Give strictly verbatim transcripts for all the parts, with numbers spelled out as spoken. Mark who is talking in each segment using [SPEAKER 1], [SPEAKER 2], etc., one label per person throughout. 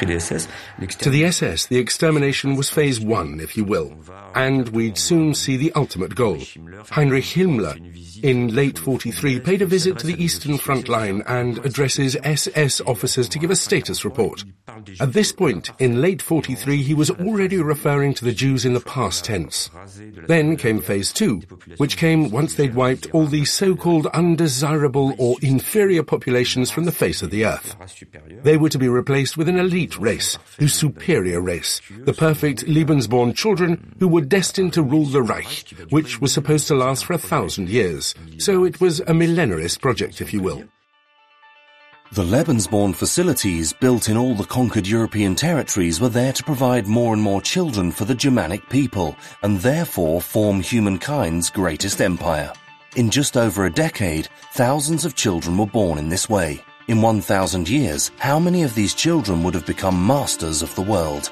[SPEAKER 1] To the S S, the extermination was phase one, if you will, and we'd soon see the ultimate goal. Heinrich Himmler, in late forty-three, paid a visit to the Eastern Front Line and addresses S S officers to give a status report. At this point, in late forty-three, he was already referring to the Jews in the past tense. Then came phase two, which came once they'd wiped all the so-called undesirable or inferior populations from the face of the earth. They were to be replaced with an elite race, the superior race, the perfect Lebensborn children who were destined to rule the Reich, which was supposed to last for a thousand years. So it was a millenarist project, if you will.
[SPEAKER 2] The Lebensborn facilities built in all the conquered European territories were there to provide more and more children for the Germanic people and therefore form humankind's greatest empire. In just over a decade, thousands of children were born in this way. In one thousand years, how many of these children would have become masters of the world?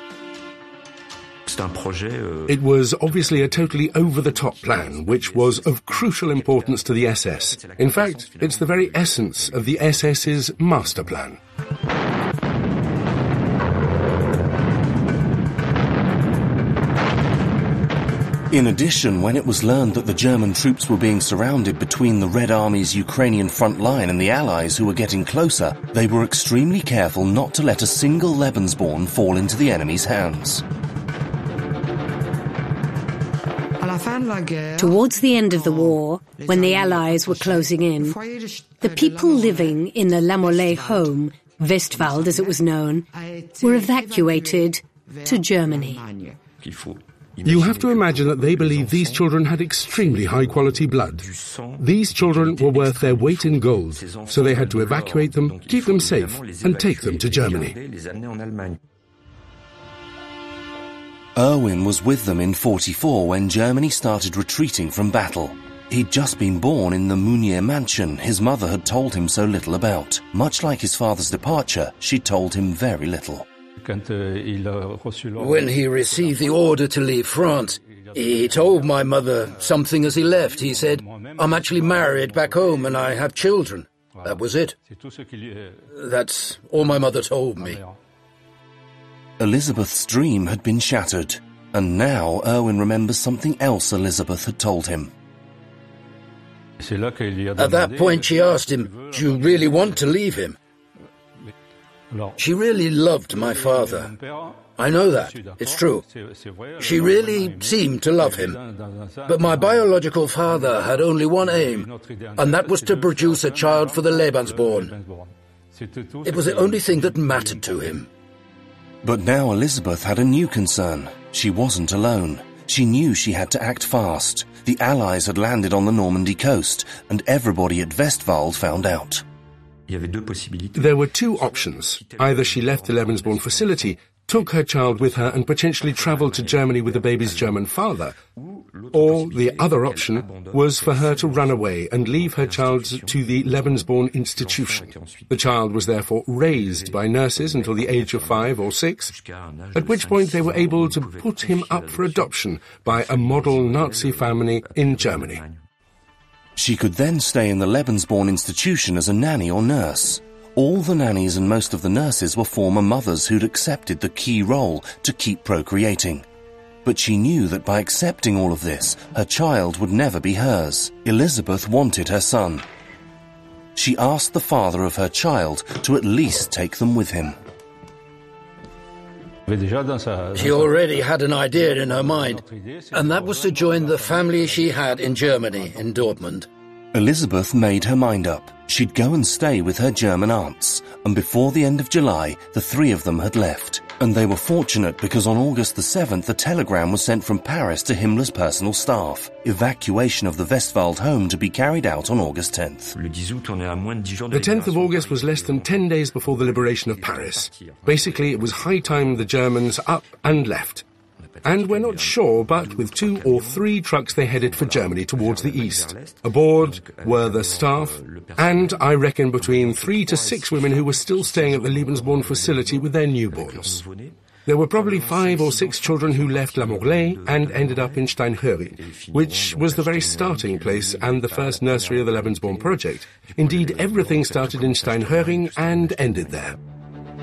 [SPEAKER 1] It was obviously a totally over-the-top plan, which was of crucial importance to the S S. In fact, it's the very essence of the S S's master plan.
[SPEAKER 2] In addition, when it was learned that the German troops were being surrounded between the Red Army's Ukrainian front line and the Allies who were getting closer, they were extremely careful not to let a single Lebensborn fall into the enemy's hands.
[SPEAKER 3] Towards the end of the war, when the Allies were closing in, the people living in the La Mollet home, Westwald as it was known, were evacuated to Germany.
[SPEAKER 1] You have to imagine that they believed these children had extremely high-quality blood. These children were worth their weight in gold, so they had to evacuate them, keep them safe, and take them to Germany.
[SPEAKER 2] Erwin was with them in forty-four when Germany started retreating from battle. He'd just been born in the Mounier mansion his mother had told him so little about. Much like his father's departure, she told him very little.
[SPEAKER 4] When he received the order to leave France, he told my mother something as he left. He said, "I'm actually married back home and I have children." That was it. That's all my mother told me.
[SPEAKER 2] Elizabeth's dream had been shattered, and now Erwin remembers something else Elizabeth had told him.
[SPEAKER 4] At that point she asked him, "Do you really want to leave him?" She really loved my father. I know that. It's true. She really seemed to love him. But my biological father had only one aim, and that was to produce a child for the Lebensborn. It was the only thing that mattered to him.
[SPEAKER 2] But now Elizabeth had a new concern. She wasn't alone. She knew she had to act fast. The Allies had landed on the Normandy coast, and everybody at Westwald found out.
[SPEAKER 1] There were two options. Either she left the Lebensborn facility, took her child with her and potentially travelled to Germany with the baby's German father, or the other option was for her to run away and leave her child to the Lebensborn institution. The child was therefore raised by nurses until the age of five or six, at which point they were able to put him up for adoption by a model Nazi family in Germany.
[SPEAKER 2] She could then stay in the Lebensborn institution as a nanny or nurse. All the nannies and most of the nurses were former mothers who'd accepted the key role to keep procreating. But she knew that by accepting all of this, her child would never be hers. Elizabeth wanted her son. She asked the father of her child to at least take them with him.
[SPEAKER 4] She already had an idea in her mind, and that was to join the family she had in Germany, in Dortmund.
[SPEAKER 2] Elizabeth made her mind up. She'd go and stay with her German aunts, and before the end of July, the three of them had left. And they were fortunate because on August the seventh, a telegram was sent from Paris to Himmler's personal staff. Evacuation of the Westwald home to be carried out on August tenth.
[SPEAKER 1] The tenth of August was less than ten days before the liberation of Paris. Basically, it was high time the Germans up and left. And we're not sure, but with two or three trucks they headed for Germany towards the east. Aboard were the staff, and I reckon between three to six women who were still staying at the Lebensborn facility with their newborns. There were probably five or six children who left La Morlaix and ended up in Steinhöring, which was the very starting place and the first nursery of the Lebensborn project. Indeed, everything started in Steinhöring and ended there.